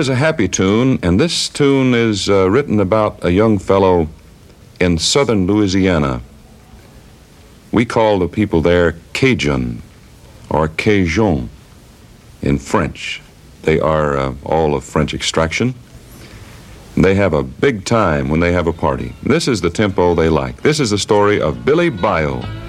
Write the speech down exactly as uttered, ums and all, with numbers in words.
here's a happy tune, and this tune is uh, written about a young fellow in southern Louisiana. We call the people there Cajun or Cajun in French. They are uh, all of French extraction. They have a big time when they have a party. This is the tempo they like. This is the story of Billy Bayou.